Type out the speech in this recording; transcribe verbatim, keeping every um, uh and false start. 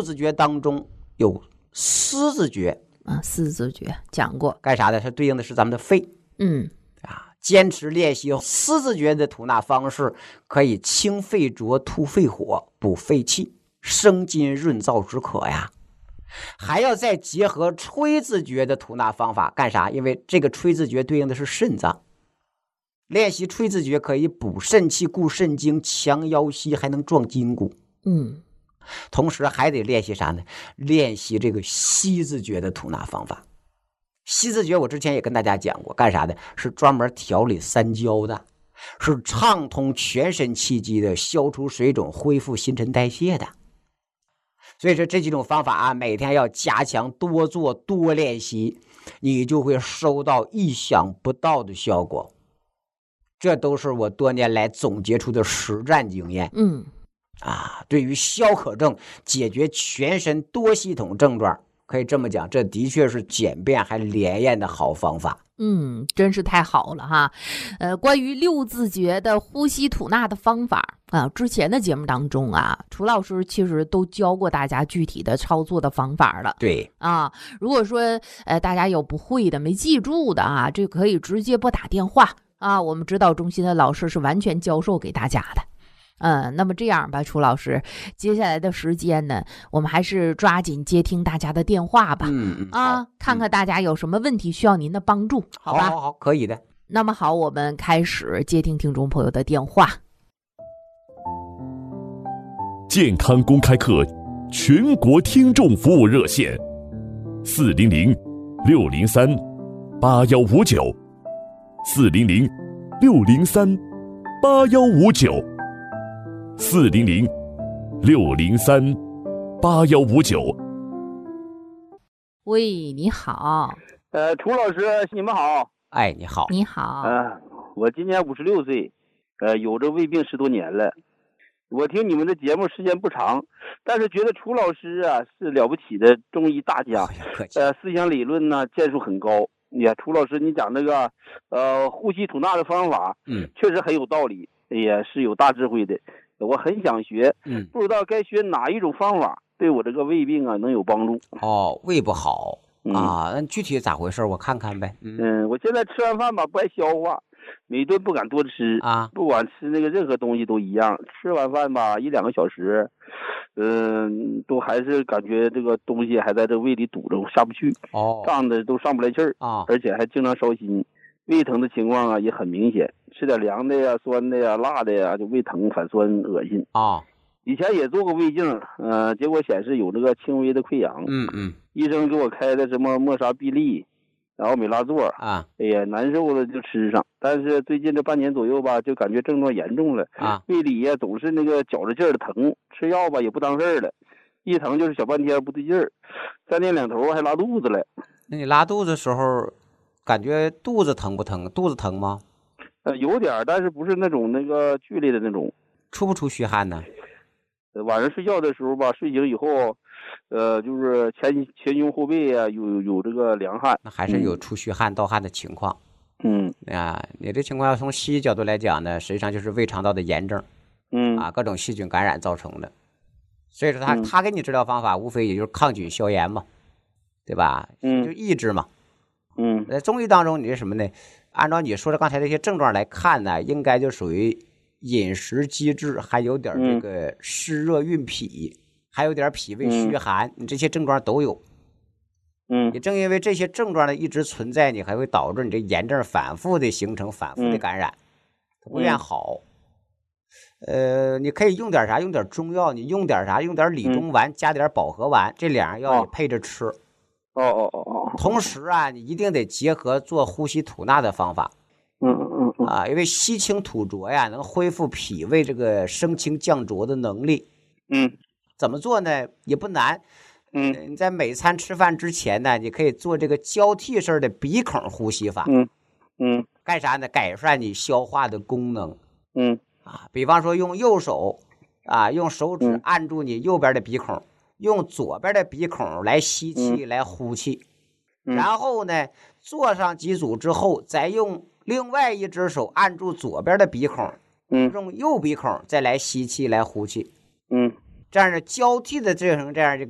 六字诀当中有思字诀啊，思字诀讲过， 干啥的？它对应的是咱们的肺。 嗯啊，坚持练习思字诀的吐纳方式，可以清肺浊、吐肺火、补肺气、生津润燥止渴呀。还要再结合吹字诀的吐纳方法，干啥？因为这个吹字诀对应的是肾脏，练习吹字诀可以补肾气、固肾精、强腰膝，还能壮筋骨。 嗯， 同时还得练习啥呢？练习这个吸字诀的吐纳方法。吸字诀我之前也跟大家讲过，干啥的？是专门调理三焦的，是畅通全身气机的，消除水肿、恢复新陈代谢的。所以说这几种方法啊，每天要加强，多做多练习，你就会收到意想不到的效果。这都是我多年来总结出的实战经验。 嗯， 啊，对于消渴症解决全身多系统症状，可以这么讲，这的确是简便还连验的好方法。 嗯，真是太好了哈。呃，关于六字诀的呼吸吐纳的方法啊，之前的节目当中啊，楚老师其实都教过大家具体的操作的方法了。 对啊，如果说呃大家有不会的、没记住的啊，这可以直接拨打电话啊，我们指导中心的老师是完全教授给大家的。嗯，那么这样吧，楚老师，接下来的时间呢，我们还是抓紧接听大家的电话吧。 嗯嗯啊，看看大家有什么问题需要您的帮助，好吧？ 好好好，可以的。 那么好，我们开始接听听众朋友的电话。 健康公开课全国听众服务热线：四零零六零三八幺五九，四零零六零三八幺五九，四零零六零三八幺五九。 喂，你好。 呃，楚老师，你们好。 哎，你好。 你好。 呃，我今年五十六岁，呃，有着胃病十多年了。我听你们的节目时间不长，但是觉得楚老师啊是了不起的中医大家，呃，思想理论呢建树很高。呀，楚老师，你讲这个呃呼吸吐纳的方法， 嗯， 确实很有道理，也是有大智慧的。我很想学， 嗯， 不知道该学哪一种方法对我这个胃病啊能有帮助。 哦，胃不好、 嗯、 啊，那具体咋回事？我看看呗。 嗯, 嗯，我现在吃完饭吧不爱消化，每顿不敢多吃啊， 不管吃那个任何东西都一样，吃完饭吧一两个小时，嗯，都还是感觉这个东西还在这胃里堵着下不去， 哦， 胀的都上不来气儿啊， 而且还经常烧心，胃疼的情况啊也很明显，吃点凉的呀、酸的呀、辣的呀，就胃疼、反酸、恶心啊。 以前也做过胃镜，呃，结果显示有这个轻微的溃疡， 嗯嗯， 医生给我开的什么莫沙必利，然后美拉唑啊， 哎呀，难受了就吃上，但是最近这半年左右吧，就感觉症状严重了啊， 胃里呀总是那个绞着劲儿的疼，吃药吧也不当事儿了，一疼就是小半天不对劲儿，三天两头还拉肚子了。 那你拉肚子的时候，感觉肚子疼不疼？肚子疼吗？ 呃，有点，但是不是那种那个剧烈的那种。 出不出虚汗呢？ 晚上睡觉的时候吧，睡醒以后，呃，就是前前胸后背啊，有有这个凉汗， 那还是有出虚汗、盗汗的情况。 嗯， 啊，你这情况要从西医角度来讲呢，实际上就是胃肠道的炎症， 嗯， 啊，各种细菌感染造成的。所以说他、 嗯、 他给你治疗方法，无非也就是抗菌消炎嘛，对吧？ 嗯， 就抑制嘛。 嗯， 在中医当中，你是什么呢？按照你说的刚才这些症状来看呢，应该就属于饮食机制，还有点这个湿热运脾，嗯、还有点脾胃虚寒，嗯、你这些症状都有。 嗯， 也正因为这些症状的一直存在，你还会导致你这炎症反复的形成，反复的感染，它不愿好。呃，你可以用点啥？用点中药，你用点啥？用点理中丸，加点保和丸，这两样药你配着吃。 哦哦哦哦。 同时啊，你一定得结合做呼吸吐纳的方法。 嗯嗯嗯啊，因为吸清吐浊呀，能恢复脾胃这个升清降浊的能力。 嗯， 怎么做呢？也不难。 嗯， 你在每餐吃饭之前呢，你可以做这个交替式的鼻孔呼吸法。 嗯嗯， 干啥呢？改善你消化的功能。 嗯啊，比方说用右手啊，用手指按住你右边的鼻孔，嗯、用左边的鼻孔来吸气、嗯、来呼气， 嗯、 然后呢，做上几组之后，再用另外一只手按住左边的鼻孔， 嗯， 用右鼻孔再来吸气来呼气， 嗯， 这样的交替的这样这样这个。